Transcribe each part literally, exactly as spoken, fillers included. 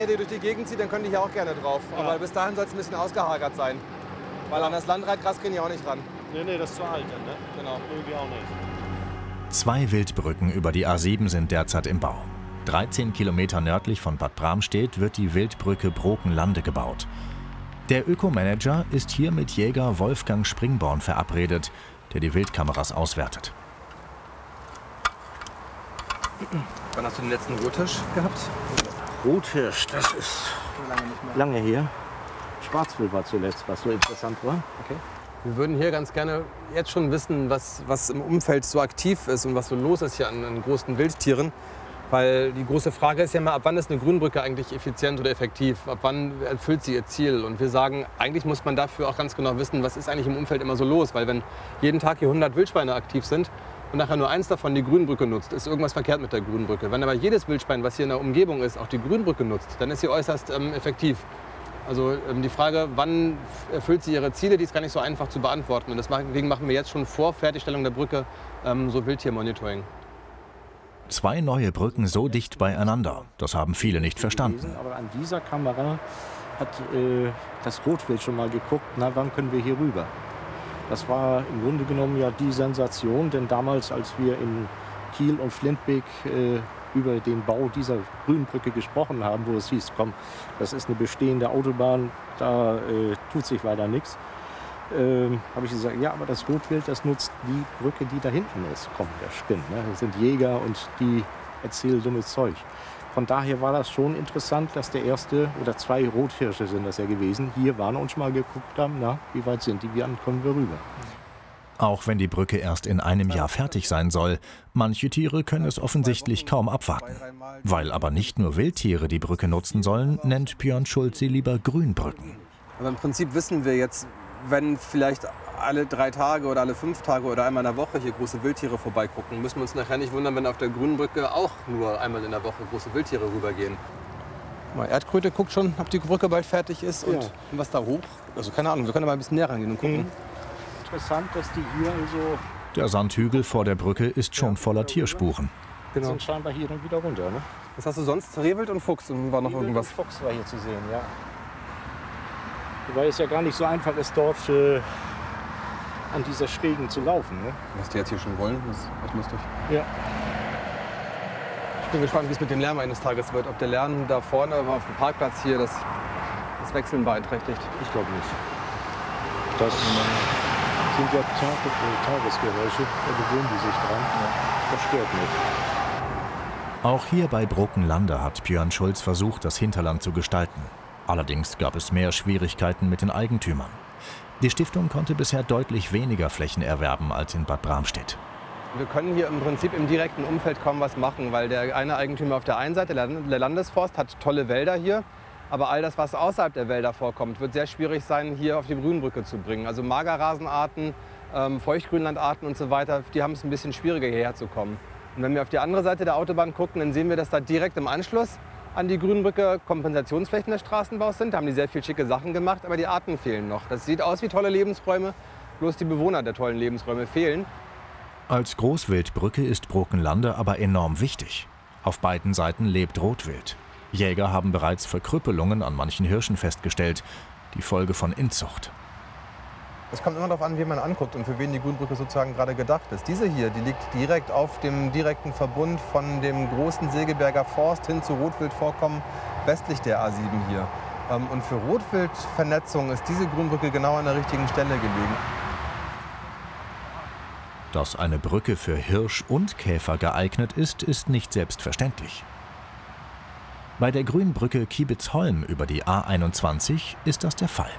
die durch die Gegend zieht, dann könnte ich ja auch gerne drauf. Ja. Aber bis dahin soll es ein bisschen ausgehagert sein. Weil an das Landreitgras kriegen die auch nicht ran. Nee, nee, das ist zu alt dann, ne? Genau. Irgendwie auch nicht. Zwei Wildbrücken über die A sieben sind derzeit im Bau. dreizehn Kilometer nördlich von Bad Bramstedt wird die Wildbrücke Brokenlande gebaut. Der Ökomanager ist hier mit Jäger Wolfgang Springborn verabredet, der die Wildkameras auswertet. Wann hast du den letzten Rothirsch gehabt? Rothirsch, das ist lange her. Schwarzwild war zuletzt, was so interessant war. Okay. Wir würden hier ganz gerne jetzt schon wissen, was, was im Umfeld so aktiv ist und was so los ist hier an, an großen Wildtieren. Weil die große Frage ist ja mal, ab wann ist eine Grünbrücke eigentlich effizient oder effektiv? Ab wann erfüllt sie ihr Ziel? Und wir sagen, eigentlich muss man dafür auch ganz genau wissen, was ist eigentlich im Umfeld immer so los? Weil wenn jeden Tag hier hundert Wildschweine aktiv sind und nachher nur eins davon die Grünbrücke nutzt, ist irgendwas verkehrt mit der Grünbrücke. Wenn aber jedes Wildschwein, was hier in der Umgebung ist, auch die Grünbrücke nutzt, dann ist sie äußerst ähm, effektiv. Also ähm, die Frage, wann erfüllt sie ihre Ziele, die ist gar nicht so einfach zu beantworten. Und deswegen machen wir jetzt schon vor Fertigstellung der Brücke ähm, so Wildtiermonitoring. Zwei neue Brücken so dicht beieinander, das haben viele nicht verstanden. Aber an dieser Kamera hat äh, das Rotwild schon mal geguckt, na wann können wir hier rüber? Das war im Grunde genommen ja die Sensation, denn damals, als wir in Kiel und Flintbeek äh, über den Bau dieser Grünbrücke gesprochen haben, wo es hieß, komm, das ist eine bestehende Autobahn, da äh, tut sich weiter nichts, ähm, habe ich gesagt, ja, aber das Rotwild, das nutzt die Brücke, die da hinten ist. Komm, der spinnt, ne? Das sind Jäger und die erzählen dummes Zeug. Von daher war das schon interessant, dass der erste oder zwei Rothirsche sind das ja gewesen, hier waren und schon mal geguckt haben, na, wie weit sind die, wie kommen wir rüber. Auch wenn die Brücke erst in einem Jahr fertig sein soll, manche Tiere können es offensichtlich kaum abwarten. Weil aber nicht nur Wildtiere die Brücke nutzen sollen, nennt Björn Schulz sie lieber Grünbrücken. Aber im Prinzip wissen wir jetzt, wenn vielleicht alle drei Tage oder alle fünf Tage oder einmal in der Woche hier große Wildtiere vorbeigucken, müssen wir uns nachher nicht wundern, wenn auf der Grünbrücke auch nur einmal in der Woche große Wildtiere rübergehen. Mal Erdkröte guckt schon, ob die Brücke bald fertig ist und, ja. und was da hoch. Also keine Ahnung, wir können mal ein bisschen näher rangehen und gucken. Mhm. Interessant, dass die hier also... Der Sandhügel vor der Brücke ist schon voller Tierspuren. Genau. Sind scheinbar hier dann wieder runter, ne? Was hast du sonst? Rehwild und Fuchs und war noch Rehwild irgendwas? Und Fuchs war hier zu sehen, ja. Weil es ja gar nicht so einfach ist, dort äh, an dieser Schrägen zu laufen, ne? Was die jetzt hier schon wollen, das ist echt lustig. Ja. Ich bin gespannt, wie es mit dem Lärm eines Tages wird. Ob der Lärm da vorne auf dem Parkplatz hier das, das Wechseln beeinträchtigt. Ich glaube nicht. Das sind ja Tag Tagesgeräusche, da gewöhnen die sich dran. Ja. Das stört nicht. Auch hier bei Brokenlande hat Björn Schulz versucht, das Hinterland zu gestalten. Allerdings gab es mehr Schwierigkeiten mit den Eigentümern. Die Stiftung konnte bisher deutlich weniger Flächen erwerben als in Bad Bramstedt. Wir können hier im Prinzip im direkten Umfeld kaum was machen, weil der eine Eigentümer auf der einen Seite, der Landesforst, hat tolle Wälder hier. Aber all das, was außerhalb der Wälder vorkommt, wird sehr schwierig sein, hier auf die Grünbrücke zu bringen. Also Magerrasenarten, ähm, Feuchtgrünlandarten und so weiter, die haben es ein bisschen schwieriger, hierher zu kommen. Und wenn wir auf die andere Seite der Autobahn gucken, dann sehen wir, dass da direkt im Anschluss an die Grünbrücke Kompensationsflächen des Straßenbaus sind. Da haben die sehr viel schicke Sachen gemacht, aber die Arten fehlen noch. Das sieht aus wie tolle Lebensräume, bloß die Bewohner der tollen Lebensräume fehlen. Als Großwildbrücke ist Brokenlande aber enorm wichtig. Auf beiden Seiten lebt Rotwild. Jäger haben bereits Verkrüppelungen an manchen Hirschen festgestellt, die Folge von Inzucht. Es kommt immer darauf an, wie man anguckt und für wen die Grünbrücke sozusagen gerade gedacht ist. Diese hier, die liegt direkt auf dem direkten Verbund von dem großen Segeberger Forst hin zu Rotwildvorkommen westlich der A sieben hier. Und für Rotwildvernetzung ist diese Grünbrücke genau an der richtigen Stelle gelegen. Dass eine Brücke für Hirsch und Käfer geeignet ist, ist nicht selbstverständlich. Bei der Grünbrücke Kiebitzholm über die A einundzwanzig ist das der Fall.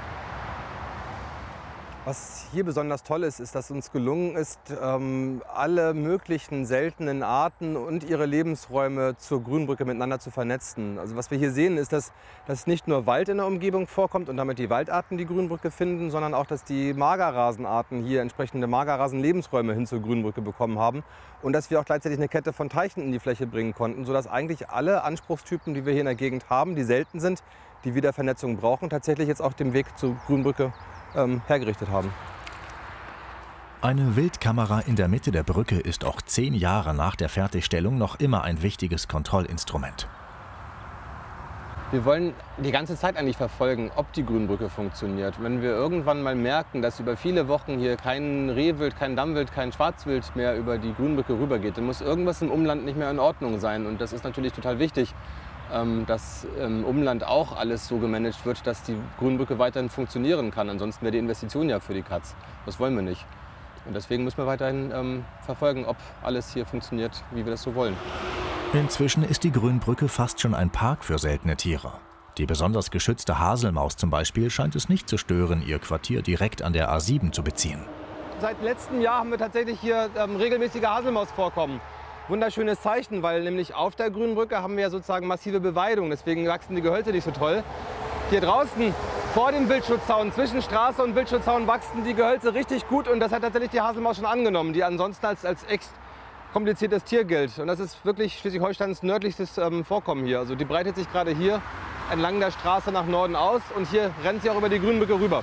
Was hier besonders toll ist, ist, dass uns gelungen ist, alle möglichen seltenen Arten und ihre Lebensräume zur Grünbrücke miteinander zu vernetzen. Also was wir hier sehen, ist, dass, dass nicht nur Wald in der Umgebung vorkommt und damit die Waldarten die Grünbrücke finden, sondern auch, dass die Magerrasenarten hier entsprechende Magerrasen-Lebensräume hin zur Grünbrücke bekommen haben und dass wir auch gleichzeitig eine Kette von Teichen in die Fläche bringen konnten, sodass eigentlich alle Anspruchstypen, die wir hier in der Gegend haben, die selten sind, die Wiedervernetzung brauchen, tatsächlich jetzt auch den Weg zur Grünbrücke ähm, hergerichtet haben. Eine Wildkamera in der Mitte der Brücke ist auch zehn Jahre nach der Fertigstellung noch immer ein wichtiges Kontrollinstrument. Wir wollen die ganze Zeit eigentlich verfolgen, ob die Grünbrücke funktioniert. Wenn wir irgendwann mal merken, dass über viele Wochen hier kein Rehwild, kein Dammwild, kein Schwarzwild mehr über die Grünbrücke rübergeht, dann muss irgendwas im Umland nicht mehr in Ordnung sein. Und das ist natürlich total wichtig, dass im Umland auch alles so gemanagt wird, dass die Grünbrücke weiterhin funktionieren kann. Ansonsten wäre die Investition ja für die Katz. Das wollen wir nicht. Und deswegen müssen wir weiterhin ähm, verfolgen, ob alles hier funktioniert, wie wir das so wollen. Inzwischen ist die Grünbrücke fast schon ein Park für seltene Tiere. Die besonders geschützte Haselmaus zum Beispiel scheint es nicht zu stören, ihr Quartier direkt an der A sieben zu beziehen. Seit letztem Jahr haben wir tatsächlich hier ähm, regelmäßige Haselmausvorkommen. Wunderschönes Zeichen, weil nämlich auf der Grünbrücke haben wir ja sozusagen massive Beweidung. Deswegen wachsen die Gehölze nicht so toll. Hier draußen vor dem Wildschutzzaun, zwischen Straße und Wildschutzzaun, wachsen die Gehölze richtig gut. Und das hat tatsächlich die Haselmaus schon angenommen, die ansonsten als, als echt kompliziertes Tier gilt. Und das ist wirklich Schleswig-Holsteins nördlichstes ähm, Vorkommen hier. Also die breitet sich gerade hier entlang der Straße nach Norden aus und hier rennt sie auch über die Grünbrücke rüber.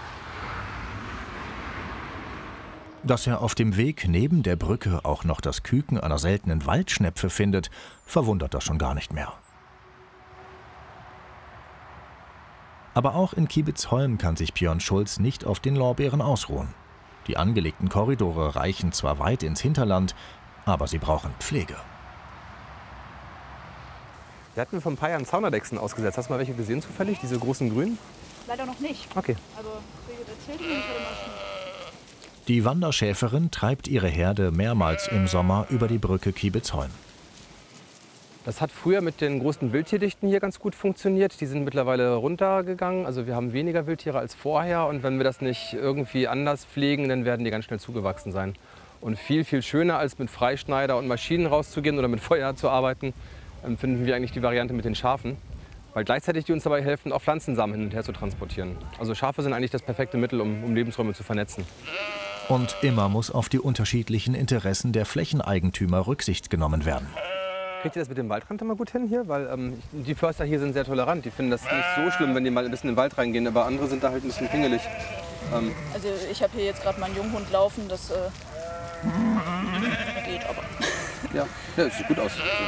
Dass er auf dem Weg neben der Brücke auch noch das Küken einer seltenen Waldschnepfe findet, verwundert das schon gar nicht mehr. Aber auch in Kiebitzholm kann sich Björn Schulz nicht auf den Lorbeeren ausruhen. Die angelegten Korridore reichen zwar weit ins Hinterland, aber sie brauchen Pflege. Wir hatten vor ein paar Jahren Zaunerdechsen ausgesetzt. Hast du mal welche gesehen zufällig, diese großen Grünen? Leider noch nicht. Okay. Also, wie erzählt, ich hatte mal schon. Die Wanderschäferin treibt ihre Herde mehrmals im Sommer über die Brücke Kiebitzholm. Das hat früher mit den großen Wildtierdichten hier ganz gut funktioniert. Die sind mittlerweile runtergegangen. Also wir haben weniger Wildtiere als vorher. Und wenn wir das nicht irgendwie anders pflegen, dann werden die ganz schnell zugewachsen sein. Und viel, viel schöner als mit Freischneider und Maschinen rauszugehen oder mit Feuer zu arbeiten, finden wir eigentlich die Variante mit den Schafen. Weil gleichzeitig die uns dabei helfen, auch Pflanzensamen hin und her zu transportieren. Also Schafe sind eigentlich das perfekte Mittel, um, um Lebensräume zu vernetzen. Und immer muss auf die unterschiedlichen Interessen der Flächeneigentümer Rücksicht genommen werden. Kriegt ihr das mit dem Waldrand immer gut hin hier? Weil ähm, die Förster hier sind sehr tolerant. Die finden das nicht so schlimm, wenn die mal ein bisschen in den Wald reingehen. Aber andere sind da halt ein bisschen pingelig. Ähm also ich habe hier jetzt gerade meinen Junghund laufen. Das äh, geht aber. Ja, ja, das sieht gut aus.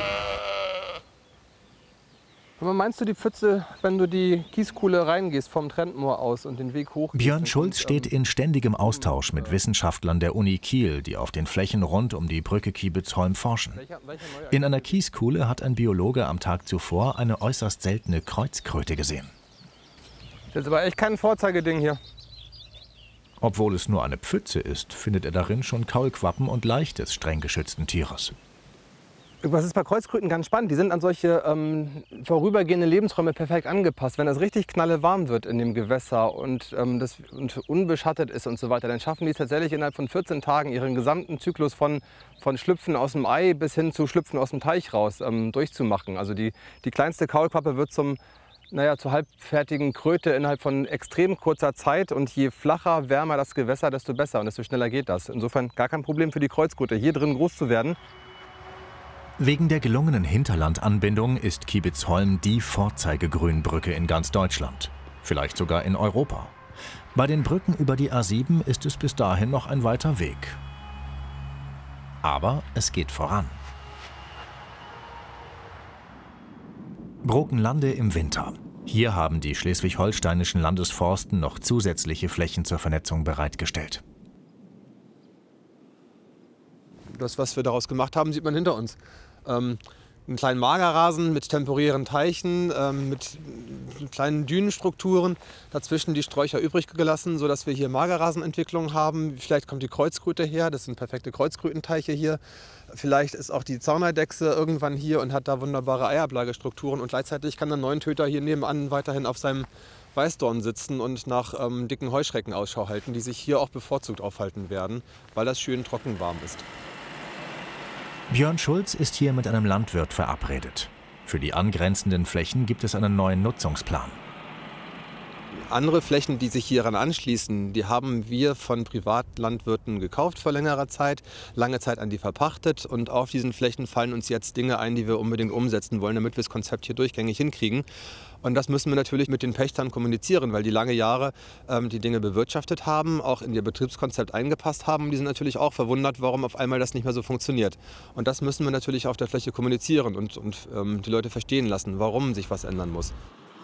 Aber meinst du die Pfütze, wenn du die Kieskuhle reingehst vom Trentmoor aus und den Weg hoch? Björn Schulz steht in ständigem Austausch mit Wissenschaftlern der Uni Kiel, die auf den Flächen rund um die Brücke Kiebitzholm forschen. In einer Kieskuhle hat ein Biologe am Tag zuvor eine äußerst seltene Kreuzkröte gesehen. Das ist aber echt kein Vorzeigeding hier. Obwohl es nur eine Pfütze ist, findet er darin schon Kaulquappen und Laich des streng geschützten Tieres. Das ist bei Kreuzkröten ganz spannend. Die sind an solche ähm, vorübergehende Lebensräume perfekt angepasst. Wenn es richtig knallewarm wird in dem Gewässer und, ähm, das, und unbeschattet ist und so weiter, dann schaffen die es tatsächlich innerhalb von vierzehn Tagen ihren gesamten Zyklus von, von Schlüpfen aus dem Ei bis hin zu Schlüpfen aus dem Teich raus ähm, durchzumachen. Also die, die kleinste Kaulquappe wird zum, naja, zur halbfertigen Kröte innerhalb von extrem kurzer Zeit. Und je flacher, wärmer das Gewässer, desto besser und desto schneller geht das. Insofern gar kein Problem für die Kreuzkröte, hier drin groß zu werden. Wegen der gelungenen Hinterlandanbindung ist Kiebitzholm die Vorzeigegrünbrücke in ganz Deutschland, vielleicht sogar in Europa. Bei den Brücken über die A sieben ist es bis dahin noch ein weiter Weg. Aber es geht voran. Brokenlande im Winter. Hier haben die schleswig-holsteinischen Landesforsten noch zusätzliche Flächen zur Vernetzung bereitgestellt. Das, was wir daraus gemacht haben, sieht man hinter uns. Ähm, einen kleinen Magerrasen mit temporären Teichen, ähm, mit kleinen Dünenstrukturen, dazwischen die Sträucher übrig gelassen, sodass wir hier Magerrasenentwicklung haben. Vielleicht kommt die Kreuzkröte her, das sind perfekte Kreuzkrötenteiche hier. Vielleicht ist auch die Zauneidechse irgendwann hier und hat da wunderbare Eiablagestrukturen. Und gleichzeitig kann der Neuntöter hier nebenan weiterhin auf seinem Weißdorn sitzen und nach ähm, dicken Heuschrecken Ausschau halten, die sich hier auch bevorzugt aufhalten werden, weil das schön trockenwarm ist. Björn Schulz ist hier mit einem Landwirt verabredet. Für die angrenzenden Flächen gibt es einen neuen Nutzungsplan. Andere Flächen, die sich hieran anschließen, die haben wir von Privatlandwirten gekauft vor längerer Zeit, lange Zeit an die verpachtet. Und auf diesen Flächen fallen uns jetzt Dinge ein, die wir unbedingt umsetzen wollen, damit wir das Konzept hier durchgängig hinkriegen. Und das müssen wir natürlich mit den Pächtern kommunizieren, weil die lange Jahre ähm, die Dinge bewirtschaftet haben, auch in ihr Betriebskonzept eingepasst haben. Und die sind natürlich auch verwundert, warum auf einmal das nicht mehr so funktioniert. Und das müssen wir natürlich auf der Fläche kommunizieren und, und ähm, die Leute verstehen lassen, warum sich was ändern muss.